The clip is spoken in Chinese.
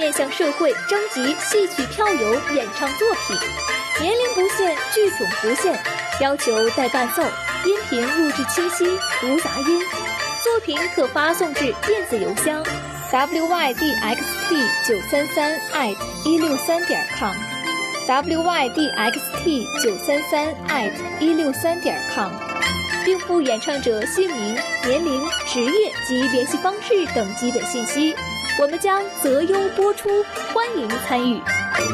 面向社会征集戏曲票友演唱作品，年龄不限，剧种不限，要求带伴奏，音频录制清晰，无杂音。作品可发送至电子邮箱 ydxt933@163.com ydxt933@163.com， 并附演唱者姓名、年龄、职业及联系方式等基本信息，我们将择优播出，欢迎参与。